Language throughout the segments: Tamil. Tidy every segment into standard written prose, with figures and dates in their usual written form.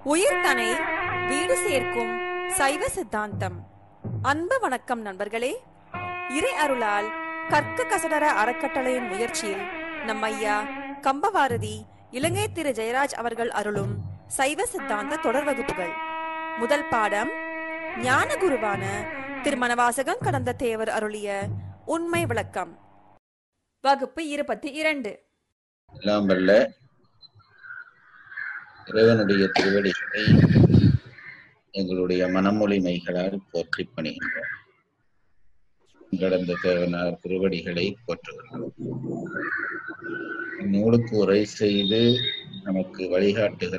உயிர்தனை வீடு சேர்க்கும் சைவ சித்தாந்தம். அன்பு வணக்கம் நண்பர்களே. இறை அருளால் கற்க கசடர அறக்கட்டளையின் முயற்சியில் நம் ஐயா கம்பவாரதி இலங்கை திரு ஜெயராஜ் அவர்கள் அருளும் சைவ சித்தாந்த தொடர் வகுப்புகள். முதல் பாடம் ஞான குருவான திருமணவாசகம் கடந்த தேவர் அருளிய உண்மை விளக்கம். வகுப்பு 22. எல்லாம் வல்ல இறைவனுடைய திருவடிகளை எங்களுடைய மனமொழிமைகளால் போற்றி பணிகின்றோம். கடந்த தேவனார் திருவடிகளை போற்றுகின்றோம். நூலுக்கு உரை செய்து நமக்கு வழிகாட்டுகிற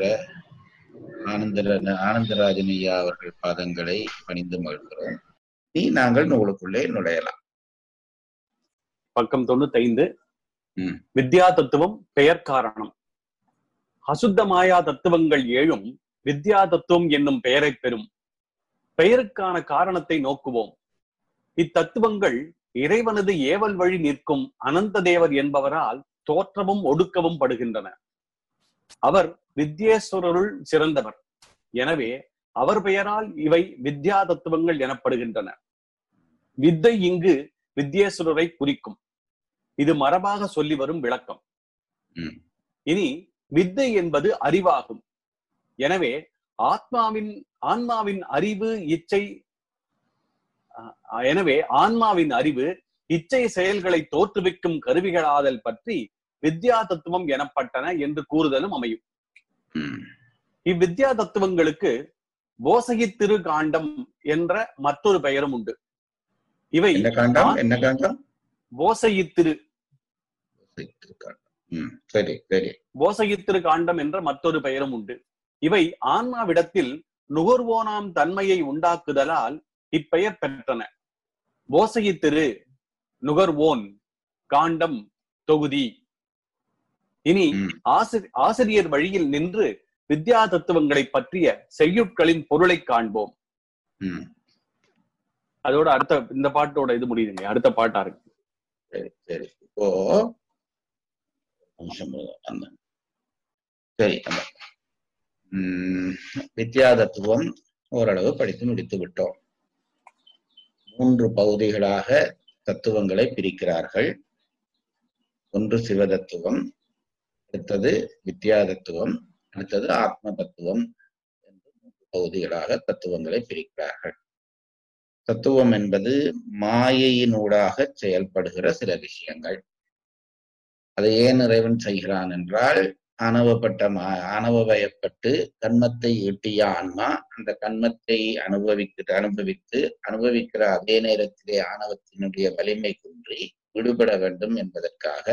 ஆனந்தராஜன் ஐயா அவர்கள் பாதங்களை பணிந்து மகிழ்கிறோம். நாங்கள் நூலுக்குள்ளே நுழையலாம். பக்கம் 95. வித்யா தத்துவம் பெயர் காரணம். அசுத்த மாயா தத்துவங்கள் 7 வித்யா தத்துவம் என்னும் பெயரை பெறும். பெயருக்கான காரணத்தை நோக்குவோம். இத்தத்துவங்கள் இறைவனது ஏவல் வழி நிற்கும் அனந்த தேவர் என்பவரால் தோற்றமும் ஒடுக்கவும் படுகின்றன. அவர் வித்யேஸ்வரருள் சிறந்தவர். எனவே அவர் பெயரால் இவை வித்யா தத்துவங்கள் எனப்படுகின்றன. வித்தை இங்கு வித்யேஸ்வரரை குறிக்கும். இது மரபாக சொல்லி வரும் விளக்கம். இனி வித்தை என்பது அறிவாகும். எனவே ஆன்மாவின் அறிவு இச்சை செயல்களை தோற்றுவிக்கும் கருவிகளாதல் பற்றி வித்யா தத்துவம் எனப்பட்டன என்று கூறுதலும் அமையும். இவ்வித்யா தத்துவங்களுக்கு போசகித்திரு காண்டம் என்ற மற்றொரு பெயரும் உண்டு. இவை போசகித்திரு போசகித்திரு காண்டம் என்ற மற்றொரு பெயரும் உண்டு. இவை ஆன்மாவிடத்தில் நுகர்வோனாம் தன்மையை உண்டாக்குதலால் இப்பெயர் பெற்றன. போசகித்திரு நுகர்வோன், காண்டம் தொகுதி. இனி ஆசிரியர் வழியில் நின்று வித்யா தத்துவங்களை பற்றிய செய்யுட்களின் பொருளை காண்போம். அதோட அடுத்த இந்த பாட்டோட இது முடியுதுங்க. அடுத்த பாட்டா இருக்கு. சரி இப்போ சரி, வித்யா தத்துவம் ஓரளவு படித்து முடித்து விட்டோம். 3 பகுதிகளாக தத்துவங்களை பிரிக்கிறார்கள். ஒன்று சிவ தத்துவம், அடுத்தது வித்யா தத்துவம், அடுத்தது ஆத்ம தத்துவம் என்று 3 பகுதிகளாக தத்துவங்களை பிரிக்கிறார்கள். தத்துவம் என்பது மாயையினூடாக செயல்படுகிற சில விஷயங்கள். அதை ஏன் இறைவன் செய்கிறான் என்றால், ஆணவவயப்பட்டு கண்மத்தை ஈட்டிய ஆன்மா அந்த கண்மத்தை அனுபவிக்கிற அதே நேரத்திலே ஆணவத்தினுடைய வலிமை குன்றி விடுபட வேண்டும் என்பதற்காக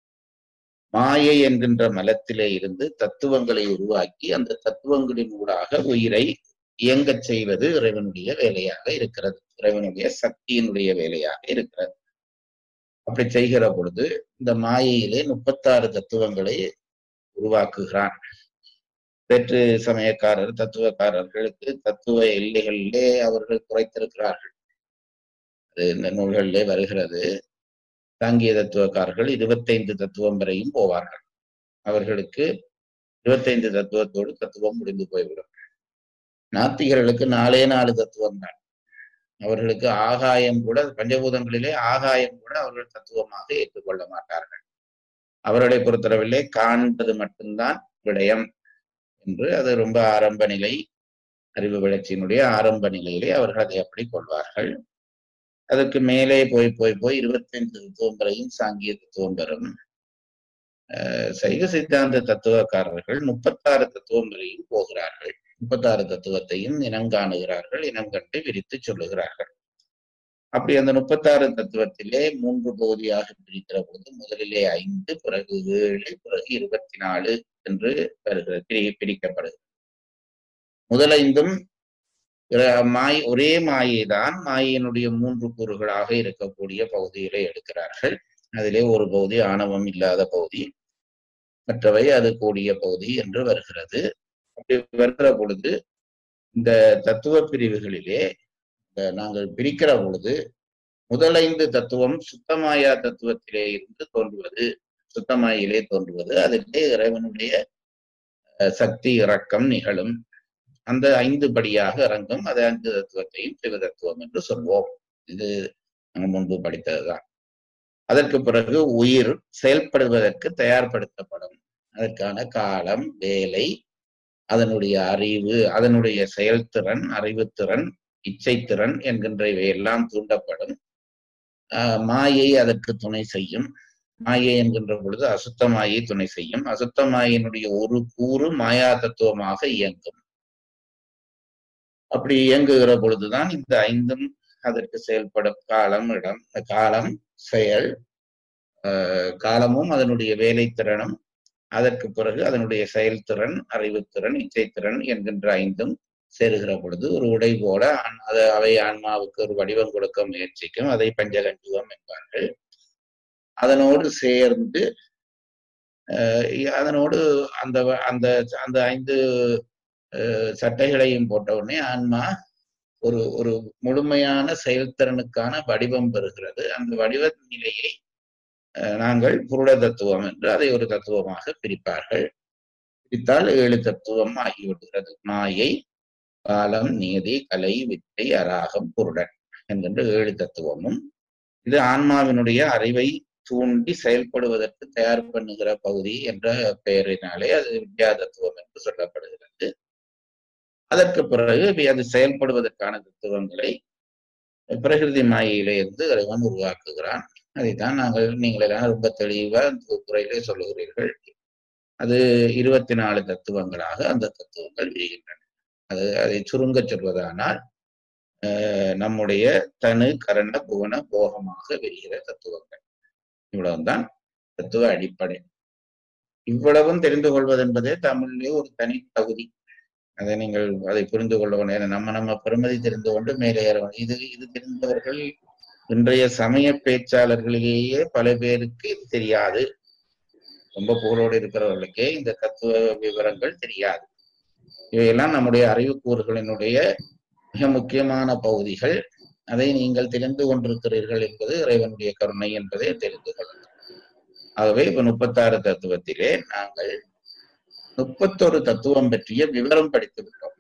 மாயை என்கின்ற மலத்திலே இருந்து தத்துவங்களை உருவாக்கி அந்த தத்துவங்களின் ஊடாக உயிரை இயங்கச் செய்வது இறைவனுடைய வேலையாக இருக்கிறது. இறைவனுடைய சக்தியினுடைய வேலையாக இருக்கிறது. அப்படி செய்கிற பொழுது இந்த மாயையிலே 36 தத்துவங்களை உருவாக்குகிறான். வேற்று சமயக்காரர் தத்துவக்காரர்களுக்கு தத்துவ எல்லைகளிலே அவர்கள் குறைத்திருக்கிறார்கள். அது இந்த நூல்களிலே வருகிறது. சாங்கிய தத்துவக்காரர்கள் 25 தத்துவம் வரையும் போவார்கள். அவர்களுக்கு 25 தத்துவத்தோடு தத்துவம் முடிந்து போய்விடும். நாத்திகர்களுக்கு 4 தத்துவம் தான். அவர்களுக்கு ஆகாயம் கூட, பஞ்சபூதங்களிலே ஆகாயம் கூட அவர்கள் தத்துவமாக ஏற்றுக்கொள்ள மாட்டார்கள். அவர்களை பொறுத்தளவிலே காண்பது மட்டும்தான் விடயம் என்று, அது ரொம்ப ஆரம்ப நிலை, அறிவு வளர்ச்சியினுடைய ஆரம்ப நிலையிலே அவர்கள் அதை அப்படி கொள்வார்கள். அதற்கு மேலே போய் 25 தத்துவம் வரையும் சாங்கிய தத்துவம் வரும். சைவ சித்தாந்த தத்துவக்காரர்கள் 36 தத்துவம் வரையும் போகிறார்கள். 36 தத்துவத்தையும் இனங்காணுகிறார்கள். இனம் கண்டு விரித்து சொல்லுகிறார்கள். அப்படி அந்த 36 தத்துவத்திலே 3 பகுதியாக பிரிக்கிற பொழுது முதலிலே 5, பிறகு 7, பிறகு 24 என்று பிரிக்கப்படுகிறது. முதல் 5ம் ஒரே மாயைதான். மாயையினுடைய 3 கூறுகளாக இருக்கக்கூடிய பகுதிகளை எடுக்கிறார்கள். அதிலே ஒரு பகுதி ஆணவம் இல்லாத பகுதி, மற்றவை அது கூடிய பகுதி என்று வருகிறது. அப்படி வருகிற பொழுது இந்த தத்துவ பிரிவுகளிலே நாங்கள் பிரிக்கிற பொழுது முதல் 5 தத்துவம் சுத்தமாயா தத்துவத்திலே இருந்து தோன்றுவது, சுத்தமாயிலே தோன்றுவது. அதிலே இறைவனுடைய சக்தி இறக்கம் நிகழும். அந்த 5 படியாக இறங்கும். அது 5 தத்துவத்தையும் சிவதத்துவம் என்று சொல்வோம். இது நாங்கள் முன்பு படித்ததுதான். அதற்கு பிறகு உயிர் செயல்படுவதற்கு தயார்படுத்தப்படும். அதற்கான காலம், வேலை, அதனுடைய அறிவு, அதனுடைய செயல்திறன், அறிவுத்திறன், இச்சைத்திறன் என்கின்றவை எல்லாம் தூண்டப்படும். மாயை அதற்கு துணை செய்யும். மாயை என்கின்ற பொழுது அசுத்த மாயை துணை செய்யும். அசுத்த மாயினுடைய ஒரு கூறு மாயா தத்துவமாக இயங்கும். அப்படி இயங்குகிற பொழுதுதான் இந்த 5ம் அதற்கு செயல்படும். காலம், இடம், காலம், செயல், காலமும் அதனுடைய வேலை திறனும், அதற்கு பிறகு அதனுடைய செயல்திறன், அறிவுத்திறன், இச்சைத்திறன் என்கின்ற 5ம் சேருகிற பொழுது ஒரு உடை போல அவை ஆன்மாவுக்கு ஒரு வடிவம் கொடுக்க முயற்சிக்கும். அதை பஞ்சகஞ்சுகம் என்பார்கள். அதனோடு சேர்ந்து அதனோடு அந்த அந்த அந்த 5 சட்டைகளையும் போட்ட உடனே ஆன்மா ஒரு ஒரு முழுமையான செயல்திறனுக்கான வடிவம் பெறுகிறது. அந்த வடிவ நிலையை நாங்கள் புருட தத்துவம் என்று அதை ஒரு தத்துவமாக பிரிப்பார்கள். பிரித்தால் 7 தத்துவம் ஆகிவிடுகிறது. மாயை, காலம், நீதி, கலை, வித்தை, அராகம், புருடன் என்கின்ற 7 தத்துவமும். இது ஆன்மாவினுடைய அறிவை தூண்டி செயல்படுவதற்கு தயார் பண்ணுகிற பகுதி என்ற பெயரினாலே அது வித்யா தத்துவம் என்று சொல்லப்படுகிறது. அதற்கு பிறகு அது செயல்படுவதற்கான தத்துவங்களை பிரகிருதி மாயிலே இருந்து இறைவன் உருவாக்குகிறான். அதைத்தான் நீங்கள் எல்லாம் ரொம்ப தெளிவா துறையிலே சொல்லுகிறீர்கள். அது 24 தத்துவங்களாக அந்த தத்துவங்கள் விரிகின்றன. அதை சுருங்க சொல்வதானால் நம்முடைய தனு, கரண, புவன, போகமாக விரிகிற தத்துவங்கள். இவ்வளவுதான் தத்துவ அடிப்படை. இவ்வளவும் தெரிந்து கொள்வது என்பதே தமிழிலே ஒரு தனி தகுதி. அதை நீங்கள் அதை புரிந்து கொள்ளவும் நம்ம பெருமதி தெரிந்து கொண்டு மேலே ஏறவும். இது தெரிந்தவர்கள் இன்றைய சமய பேச்சாளர்களிலேயே பல பேருக்கு இது தெரியாது. ரொம்ப புகழோடு இருக்கிறவர்களுக்கே இந்த தத்துவ விவரங்கள் தெரியாது. இவையெல்லாம் நம்முடைய அறிவுக்கூறுகளினுடைய மிக முக்கியமான பகுதிகள். அதை நீங்கள் தெரிந்து கொண்டிருக்கிறீர்கள் என்பது இறைவனுடைய கருணை என்பதை தெரிந்து கொள்ளலாம். ஆகவே இப்ப 36 தத்துவத்திலே நாங்கள் 31 தத்துவம் பற்றிய விவரம் படித்து விட்டோம்.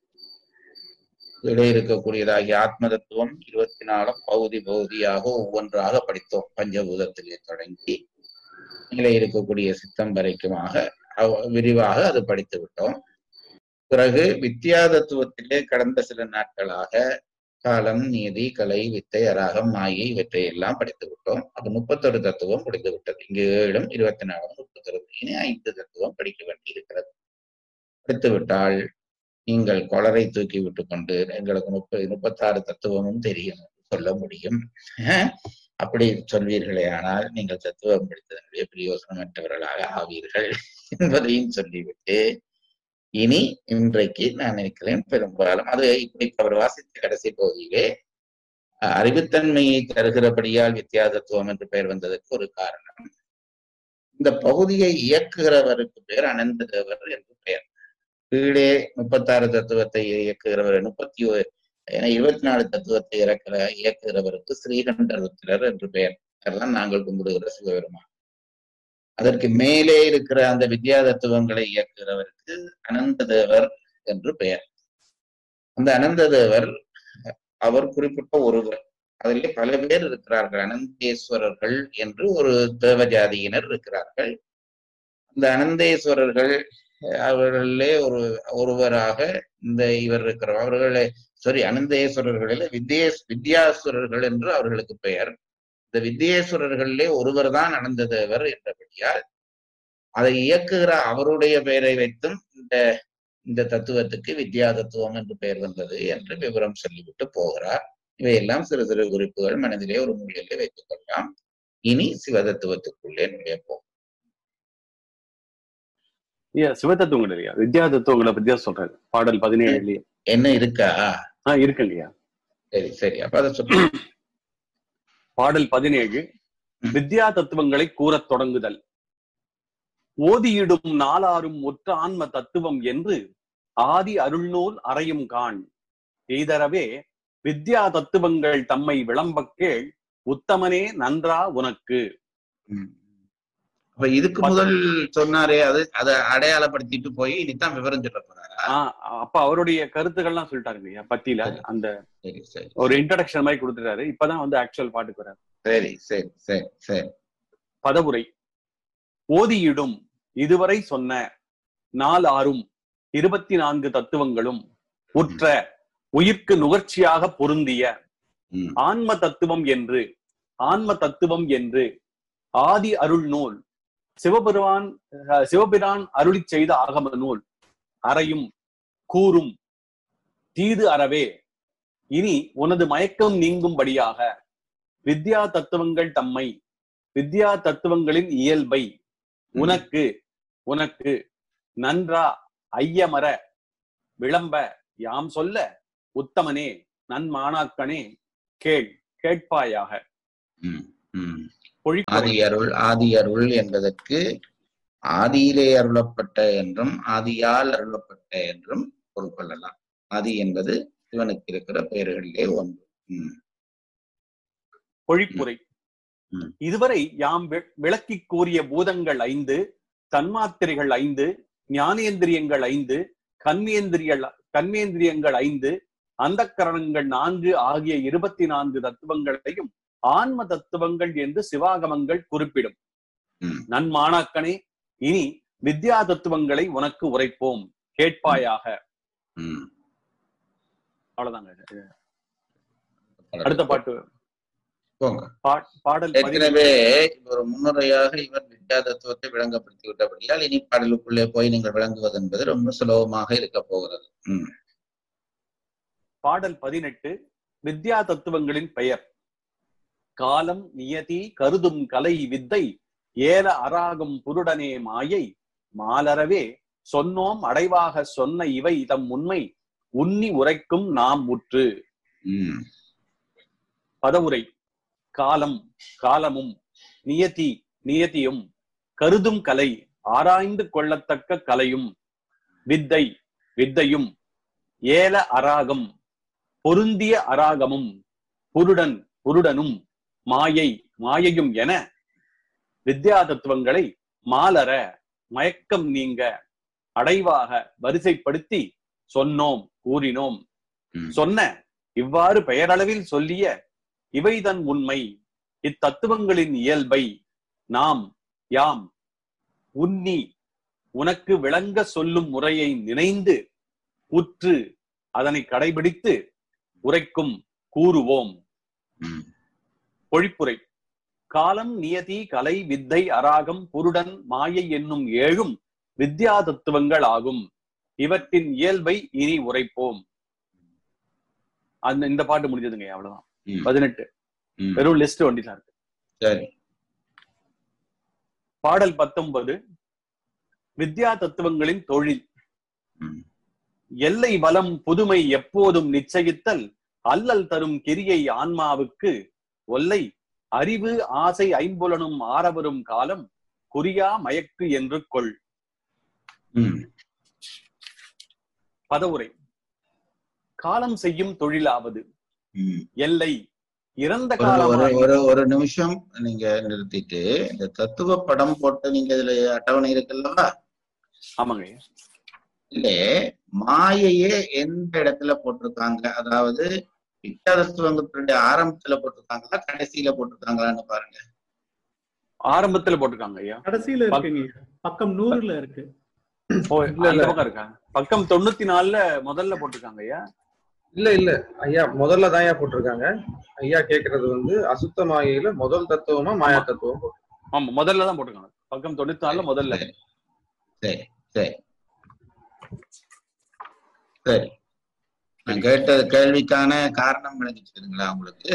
இடையே இருக்கக்கூடியதாகிய ஆத்ம தத்துவம் 24 பகுதியாக ஒவ்வொன்றாக படித்தோம். பஞ்சபூதத்திலே தொடங்கி மேலே இருக்கக்கூடிய சித்தம் வரைக்குமாக விரிவாக அது படித்து விட்டோம். பிறகு வித்யா தத்துவத்திலே கடந்த சில நாட்களாக காலம், நீதி, கலை, வித்தை, அராகம், மாயை இவற்றையெல்லாம் படித்து விட்டோம். அப்ப 31 தத்துவம் முடிந்து விட்டது. இங்கு 7ம் 24 32. இனி 5 தத்துவம் படிக்க வேண்டி இருக்கிறது. படித்து விட்டால் நீங்கள் கொளரை தூக்கி விட்டு கொண்டு எங்களுக்கு 36 தத்துவமும் தெரியும் சொல்ல முடியும். அப்படி சொல்வீர்களே ஆனால் நீங்கள் தத்துவம் படித்ததனுடைய பிரயோசனமற்றவர்களாக ஆவீர்கள் என்பதையும் சொல்லிவிட்டு இனி இன்றைக்கு நான் நினைக்கிறேன் பெரும்பாலும் அது இப்படி அவர் வாசித்த கடைசி பகுதியிலே அறிவுத்தன்மையை தருகிறபடியால் வித்யா தத்துவம் என்று பெயர் வந்ததற்கு ஒரு காரணம். இந்த பகுதியை இயக்குகிறவருக்கு பெயர் அனந்த தேவர் என்று பெயர். கீழே 36 தத்துவத்தை இயக்குகிறவர் 24 தத்துவத்தை இயக்குகிறவருக்கு ஸ்ரீகண்டருத்திரர் என்று பெயர். அதெல்லாம் நாங்கள் கும்பிடுகிற சிவபெருமான். அதற்கு மேலே இருக்கிற அந்த வித்யா தத்துவங்களை இயக்குகிறவருக்கு அனந்த தேவர் என்று பெயர். அந்த அனந்த தேவர் அவர் குறிப்பிட்ட ஒருவர். அதிலே பல பேர் இருக்கிறார்கள். அனந்தேஸ்வரர்கள் என்று ஒரு தேவஜாதியினர் இருக்கிறார்கள். அந்த அனந்தேஸ்வரர்கள் அவர்களே ஒருவராக இந்த இவர் இருக்கிறார். அனந்தேஸ்வரர்களில் வித்யாசுரர்கள் என்று அவர்களுக்கு பெயர். இந்த வித்யேஸ்வரர்களிலே ஒருவர் தான் அனந்த தேவர் என்றபடியால் அதை இயக்குகிற அவருடைய பெயரை வைத்தும் இந்த தத்துவத்துக்கு வித்யா தத்துவம் என்று பெயர் வந்தது என்று விவரம் சொல்லிவிட்டு போகிறார். இவையெல்லாம் சிறு சிறு குறிப்புகள் மனதிலே ஒரு மூலையிலே வைத்துக் கொள்ளலாம். இனி சிவதத்துவத்துக்குள்ளே நுழைப்போம். சிவதத்துவங்கள் இல்லையா, வித்யா தத்துவங்களை பத்தியா சொல்றாரு பாடல் 17 என்ன இருக்கா? இருக்குங்கய்யா. சரி அப்ப அதை சொல்ல. பாடல் 17 வித்யா தத்துவங்களை கூறத் தொடங்குதல். ஓதியிடும் நாளாரும் ஒற்ற ஆன்ம தத்துவம் என்று ஆதி அருள்நூல் அறையும் காண் எய்தரவே வித்யா தத்துவங்கள் தம்மை விளம்பக் கேள் உத்தமனே நன்றா உனக்கு. அப்ப இதுக்கு முதல் சொன்னாரே அதை அடையாளப்படுத்திட்டு போய் இனிதான் விவரம் சொல்ல போறாரா? அப்ப அவருடைய கருத்துக்கள்லாம் சொல்லிட்டாருங்க பத்தியில அந்த சரி சரி ஒரு இன்ட்ரடக்ஷன் மாதிரி கொடுத்துட்டாரு. இப்பதான் வந்து ஆக்சுவல் பாட்டுக்கு வராரு. சரி சரி சரி சரி. பதவுரை. ஓதியிடும் இதுவரை சொன்ன 4 24 தத்துவங்களும் உற்ற உயிர்க்கு நுகர்ச்சியாக பொருந்திய ஆன்ம தத்துவம் என்று ஆதி அருள் நூல் சிவபிரான் அருளி செய்த ஆகம நூல் அறையும் கூறும் தீது அறவே. இனி உனது மயக்கம் நீங்கும்படியாக வித்யா தத்துவங்களின் இயல்பை உனக்கு நன்றா ஐயமர விளம்ப யாம் சொல்ல உத்தமனே நன்மாணாக்கனே கேட்பாயாக. ஆதி அருள் என்பதற்கு ஆதியிலே அருளப்பட்ட என்றும் ஆதியால் அருளப்பட்ட என்றும் பொருள் கொள்ளலாம். ஆதி என்பது சிவனுக்கு இருக்கிற பெயர்களிலே ஒன்று. பொழிப்புரை. இதுவரை யாம் விளக்கி கூறிய பூதங்கள் 5, தன்மாத்திரைகள் 5, ஞானேந்திரியங்கள் 5, கர்மேந்திரியங்கள் 5, அந்தக்கரணங்கள் 4 ஆகிய 24 தத்துவங்களையும் ஆன்ம தத்துவங்கள் என்று சிவாகமங்கள் குறிப்பிடும். நன்மாணாக்கனே, இனி வித்யா தத்துவங்களை உனக்கு உரைப்போம், கேட்பாயாக. அவ்வளவுதாங்க. அடுத்த பாட்டு பாடல். ஏற்கனவே ஒரு முன்னுரையாக இவர் வித்யா தத்துவத்தை விளங்கப்படுத்தி விட்டபடியால் இனி பாடலுக்குள்ளே போய் நீங்கள் விளங்குவது என்பது ரொம்ப சுலபமாக இருக்க போகிறது. பாடல் 18. வித்யா தத்துவங்களின் பெயர். காலம் நியதி கருதும் கலை வித்தை ஏல அராகும் புருடனே மாயை மாலரவே சொன்னோம் அடைவாக சொன்ன இவை தம் உண்மை உன்னி உரைக்கும் நாம் முற்று. பதவுரை. காலமும் நியதியும் கருதும் கலை ஆராய்ந்து கொள்ளத்தக்க கலையும் வித்தையும் ஏல அராகம் பொருந்திய அராகமும் புருடனும் மாயையும் என வித்யா தத்துவங்களை மாலர மயக்கம் நீங்க அடைவாக வரிசைப்படுத்தி கூறினோம். சொன்ன இவ்வாறு பெயரளவில் சொல்லிய இவைதன் உண்மை இத்தத்துவங்களின் இயல்பை யாம் உன்னி உனக்கு விளங்க சொல்லும் முறையை நினைந்து உற்று அதனை கடைபிடித்து உரைக்கும் கூறுவோம். பொழிப்புரை. காலம் நியதி கலை வித்தை அராகம் புருடன் மாயை என்னும் 7 வித்யா தத்துவங்கள் ஆகும். இவற்றின் இயல்பை இனி உரைப்போம். இந்த பாட்டு முடிஞ்சதுங்க. அவ்வளவுதான். 18 வெறும் லிஸ்ட் வண்டிதான் இருக்கு. சரி. பாடல் 19. வித்யா தத்துவங்களின் தொழில். எல்லை வலம் புதுமை எப்போதும் நிச்சயித்தல் அல்லல் தரும் கிரியை ஆன்மாவுக்கு ஒல்லை அறிவு ஆசை ஐம்புலனும் ஆரவரும் காலம் குறியா மயக்கு என்று கொள். பதவுரை. காலம் செய்யும் தொழிலாவது எல்லை இறந்த காலம். ஒரு நிமிஷம் நீங்க நிறுத்திட்டு இந்த தத்துவ படம் போட்டு நீங்க இதுல அட்டவணை இருக்குல்லவா? ஆமாங்க. இல்ல மாயையே எந்த இடத்துல போட்டிருக்காங்க? அதாவது வித்யா தத்துவங்களுடைய ஆரம்பத்துல போட்டிருக்காங்களா கடைசியில போட்டிருக்காங்களான்னு பாருங்க. ஆரம்பத்துல போட்டிருக்காங்க ஐயா. கடைசியில இருக்குங்க. பக்கம் 100ல இருக்கு. இருக்கா? பக்கம் 94ல முதல்ல போட்டிருக்காங்க ஐயா. இல்ல ஐயா, முதல்ல தான் ஐயா போட்டிருக்காங்க. ஐயா கேக்குறது வந்து அசுத்த மாயையில முதல் தத்துவமா மாயா தத்துவம்? ஆமா, முதல்ல தான் போட்டிருக்காங்க. பக்கம் 94ல முதல்ல. சரி சரி சரி. நான் கேட்ட கேள்விக்கான காரணம் விளங்கிச்சுங்களா உங்களுக்கு?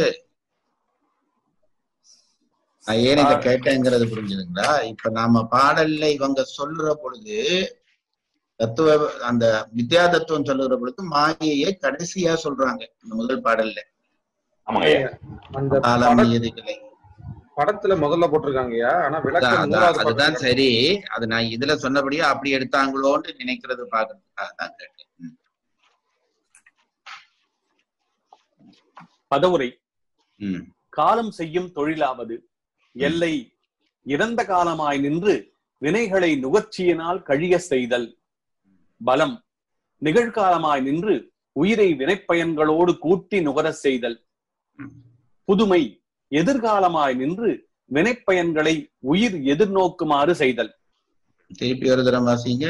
நான் ஏன் இதை கேட்டேங்கிறது புரிஞ்சுதுங்களா? இப்ப நாம பாடல்ல இவங்க சொல்லுற பொழுது அந்த வித்யா தத்துவம் சொல்லுற பொழுது மாயையை கடைசியா சொல்றாங்க இந்த முதல் பாடல்ல. படத்துல முதல்ல போட்டிருக்காங்கய்யா. ஆனா விளக்கம் அதுதான் சரி. அது நான் இதுல சொன்னபடியா அப்படி எடுத்தாங்களோன்னு நினைக்கிறது பாக்குறதுக்காக தான் கேட்டேன். பதவுரை. காலம் செய்யும் தொழிலாவது எல்லை இறந்த காலமாய் நின்று வினைகளை நுகர்ச்சியினால் கழிய செய்தல். பலம் நிகழ்காலமாய் நின்று உயிரை வினைப்பயன்களோடு கூட்டி நுகரச் செய்தல். புதுமை எதிர்காலமாய் நின்று வினைப்பயன்களை உயிர் எதிர்நோக்குமாறு செய்தல். திருப்பி ஒரு தரம் வாசிங்க.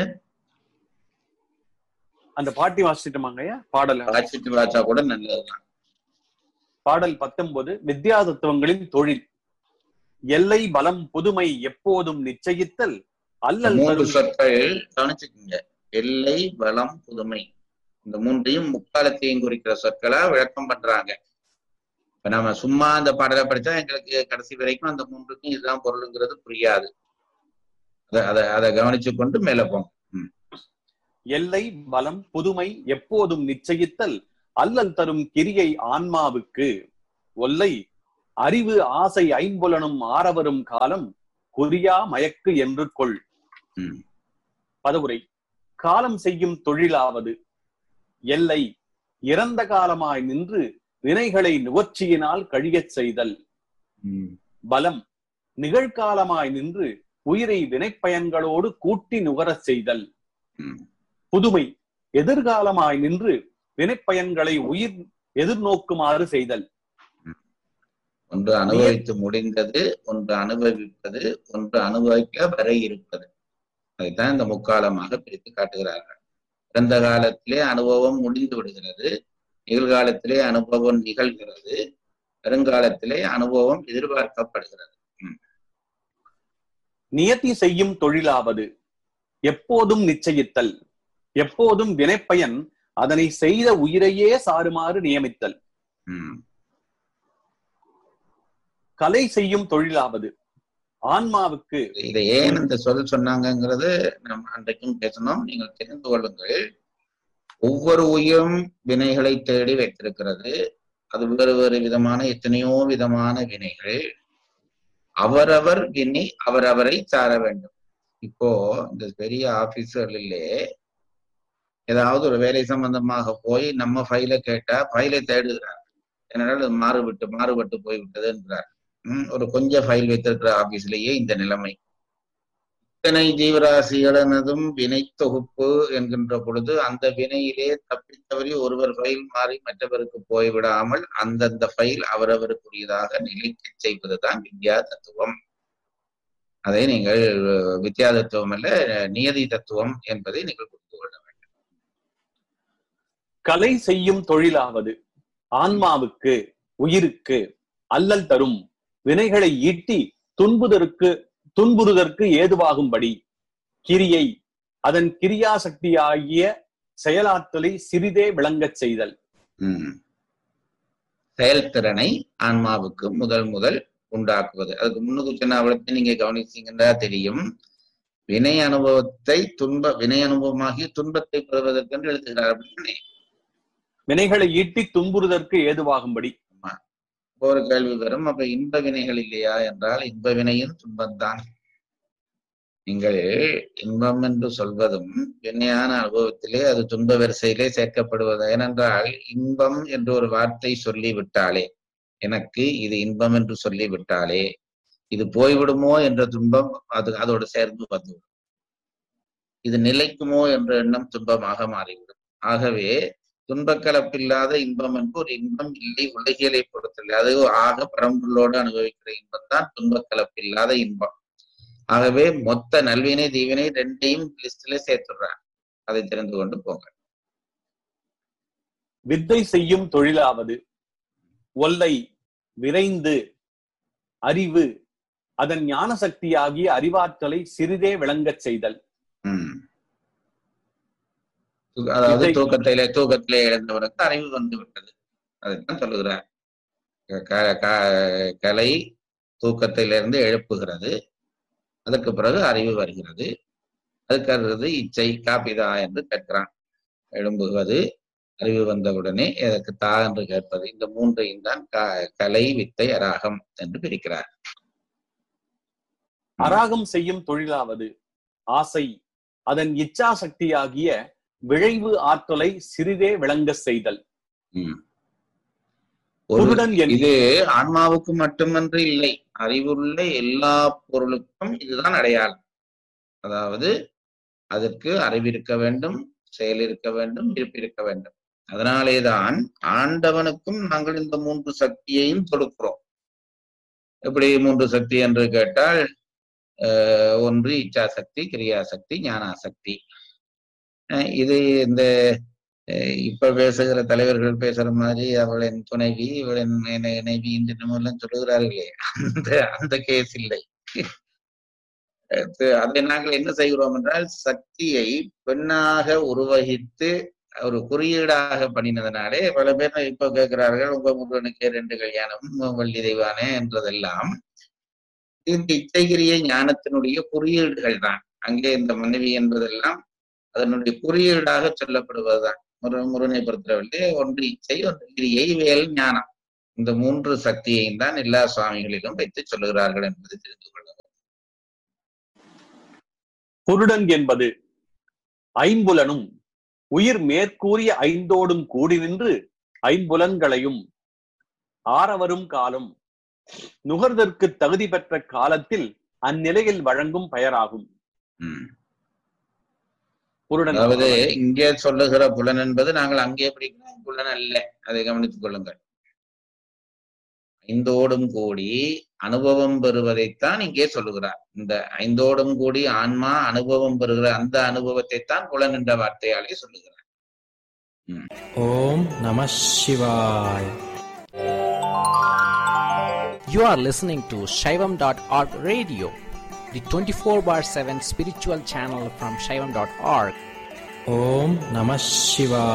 அந்த பாட்டி வாசிட்டோமாங்கய்யா? பாடல் வாசிட்டு வாச்சா கூட நல்லதுதான். பாடல் 19 வித்யா தத்துவங்களின் தொழில். எல்லை பலம் புதுமை எப்போதும் நிச்சயித்தல் அல்லல் மூன்று சொற்கள் கவனிச்சுக்குங்க. எல்லை பலம் புதுமை, இந்த மூன்றையும் முக்காலத்தையும் குறிக்கிற சொற்களா விளக்கம் பண்றாங்க. இப்ப நம்ம சும்மா அந்த பாடலை படிச்சா எங்களுக்கு கடைசி வரைக்கும் அந்த மூன்றுக்கும் இதுதான் பொருளுங்கிறது புரியாது. அதை கவனிச்சு கொண்டு மேல போங்க. எல்லை பலம் புதுமை எப்போதும் நிச்சயித்தல் அல்லல் தரும் கிரியை ஆன்மாவுக்கு. ஒல்லை அறிவு ஆசை ஐம்புலனும் ஆரவரும் காலம் குறியா மயக்கு என்று கொள். பதவுரை. காலம் செய்யும் தொழிலாவது. எல்லை இறந்த காலமாய் நின்று வினைகளை நுகர்ச்சியினால் கழியச் செய்தல். பலம் நிகழ்காலமாய் நின்று உயிரை வினைப்பயன்களோடு கூட்டி நுகரச் செய்தல். புதுமை எதிர்காலமாய் நின்று வினைப்பயன்களை உயிர் எதிர்நோக்குமாறு செய்தல். ஒன்று அனுபவித்து முடிந்தது, ஒன்று அனுபவிப்பது, ஒன்று அனுபவிக்க வர இருப்பது. அதைத்தான் இந்த முக்காலமாக பிரித்து காட்டுகிறார்கள். இறந்த காலத்திலே அனுபவம் முடிந்து விடுகிறது, நிகழ்காலத்திலே அனுபவம் நிகழ்கிறது, வருங்காலத்திலே அனுபவம் எதிர்பார்க்கப்படுகிறது. நியதி செய்யும் தொழிலாவது. எப்போதும் நிச்சயித்தல். எப்போதும் வினைப்பயன் அதனை செய்த உயிரையே சாருமாறு நியமித்தல். கலை செய்யும் தொழிலாவது. ஆன்மாவுக்கு. இதை ஏன் இந்த சொன்னாங்கிறது நம்ம அன்றைக்கும் பேசணும். நீங்கள் தெரிந்து கொள்ளுங்கள். ஒவ்வொரு உயிரும் வினைகளை தேடி வைத்திருக்கிறது. அது வேறு வேறு விதமான எத்தனையோ விதமான வினைகள். அவரவர் வினை அவரவரை சார வேண்டும். இப்போ இந்த பெரிய ஆபீஸர்களிலே ஏதாவது ஒரு வேலை சம்பந்தமாக போய் நம்ம ஃபைலை கேட்டா ஃபைலை தேடுகிறார். ஏனென்றால் அது மாறுபட்டு போய்விட்டது என்கிறார். ஒரு கொஞ்சம் ஃபைல் வைத்திருக்கிற ஆபீஸ்லேயே இந்த நிலைமை. இத்தனை ஜீவராசிகளனதும் வினை தொகுப்பு என்கின்ற பொழுது அந்த வினையிலே தப்பித்தவறி ஒருவர் ஃபைல் மாறி மற்றவருக்கு போய்விடாமல் அந்தந்த ஃபைல் அவரவருக்குரியதாக நிலைக்க செய்வதுதான் வித்யா தத்துவம். அதை நீங்கள் வித்யா தத்துவம் அல்ல, நியதி தத்துவம் என்பதை நீங்கள் புரிந்து கொள்ள வேண்டும். கலை செய்யும் தொழிலாவது. ஆன்மாவுக்கு உயிருக்கு அல்லல் தரும் வினைகளை ஈட்டி துன்புறுதற்கு ஏதுவாகும்படி கிரியை அதன் கிரியாசக்தியாகிய செயலாற்றலை சிறிதே விளங்கச் செய்தல். செயல்திறனை ஆன்மாவுக்கு முதல் உண்டாக்குவது. அதுக்கு முன்னுக்கு சொன்ன அவளத்தை நீங்க கவனிச்சீங்கன்னா தெரியும். வினை அனுபவத்தை வினை அனுபவமாகி துன்பத்தை பெறுவதற்கென்று எழுதுகிறார். அப்படின்னே வினைகளை ஈட்டி துன்புறுதற்கு ஏதுவாகும்படி. ஒரு கேள்வி வரும், அப்ப இன்ப வினைகள் இல்லையா என்றால் இன்ப வினையும் துன்பம்தான். நீங்கள் இன்பம் என்று சொல்வதும் வினையான அனுபவத்திலே அது துன்ப வரிசையிலே சேர்க்கப்படுவது. ஏனென்றால் இன்பம் என்று ஒரு வார்த்தை சொல்லிவிட்டாலே, எனக்கு இது இன்பம் என்று சொல்லிவிட்டாலே இது போய்விடுமோ என்ற துன்பம் அதோடு சேர்ந்து வந்துவிடும். இது நிலைக்குமோ என்ற எண்ணம் துன்பமாக மாறிவிடும். ஆகவே துன்பக்கலப்பில்லாத இன்பம் என்று ஒரு இன்பம் இல்லை உலகியலை பொறுத்தலை. அது ஆக பரம்பொருளோடு அனுபவிக்கிற இன்பம் தான் துன்பக்கலப்பில்லாத இன்பம். ஆகவே மொத்த நல்வினை தீவினை ரெண்டையும் லிஸ்ட்ல சேர்த்துடுறாங்க. அதை தெரிந்து கொண்டு போங்க. வித்தை செய்யும் தொழிலாவது. ஒல்லை விரைந்து அறிவு அதன் ஞான சக்தியாகிய அறிவாற்றலை சிறிதே விளங்கச் செய்தல். அதாவது தூக்கத்திலே இழந்தவனுக்கு அறிவு வந்து விட்டது. அதைத்தான் சொல்லுகிறார். கலை தூக்கத்திலிருந்து எழுப்புகிறது, அதற்கு பிறகு அறிவு வருகிறது, அதுக்கு இச்சை காப்பிதா என்று கேட்கிறான். எழும்புவது, அறிவு வந்தவுடனே எதற்கு தா என்று கேட்பது. இந்த மூன்றையும் தான் கலை வித்தை அராகம் என்று பிரிக்கிறார். அராகம் செய்யும் தொழிலாவது. ஆசை அதன் இச்சா சக்தியாகிய விளைவு ஆற்றலை சிறிதே விளங்க செய்தல். இது ஆன்மாவுக்கு மட்டுமன்று இல்லை, அறிவுள்ள எல்லா பொருளுக்கும் இதுதான் அடையாளம். அதாவது அதற்கு அறிவிருக்க வேண்டும், செயல் இருக்க வேண்டும், இருப்பிருக்க வேண்டும். அதனாலேதான் ஆண்டவனுக்கும் நாங்கள் இந்த 3 சக்தியையும் கொடுக்கிறோம். எப்படி 3 சக்தி என்று கேட்டால், ஒன்று இச்சாசக்தி, கிரியாசக்தி, ஞானாசக்தி. இது இந்த இப்ப பேசுகிற தலைவர்கள் பேசுற மாதிரி அவளின் துணைவி, இவளின் இணைவி என்று நம்ம சொல்லுகிறார்களே, அந்த கேஸ் இல்லை. அதை நாங்கள் என்ன செய்கிறோம் என்றால், சக்தியை பெண்ணாக உருவகித்து ஒரு குறியீடாக பண்ணினதுனாலே பல பேர் இப்ப கேட்கிறார்கள், உங்க முருகனுக்கு 2 கல்யாணம், வள்ளி தெய்வானே என்றதெல்லாம் இந்த இச்சைகிரிய ஞானத்தினுடைய குறியீடுகள் தான். அங்கே இந்த மனைவி என்பதெல்லாம் அதனுடைய குறியீடாக சொல்லப்படுவதுதான். முருகனை பொறுத்தவரை ஒன்று இச்சை, ஒன்று கிரியை, வேல், ஞானம். இந்த 3 சக்தியையும் தான் எல்லா சுவாமிகளிலும் வைத்து சொல்லுகிறார்கள் என்பது தெரிந்து கொள்ள வேண்டும். புருடன் என்பது ஐம்புலனும் உயிர் மேற்கூறிய 5ஓடும் கூடி நின்று ஐம்புலன்களையும் ஆரவரும் காலம் நுகர்தற்கு தகுதி பெற்ற காலத்தில் அந்நிலையில் வழங்கும் பெயராகும். அதாவது இங்கே சொல்லுகிற புலன் என்பது நாங்கள் அங்கே பிடிக்கிற புலன் அல்ல, அதை கவனித்துக் கொள்ளுங்கள். 5ஓடும் கூடி அனுபவம் பெறுவதைத்தான் இங்கே சொல்லுகிறார். இந்த 5ஓடும் கூடி ஆன்மா அனுபவம் பெறுகிற அந்த அனுபவத்தை தான் புலன் என்ற வார்த்தையாலே சொல்லுகிறார். ஓம் நம சிவாய. You are listening to Shaivam.org radio, the 24/7 spiritual channel from Shaivam.org. Om Namah Shivaya.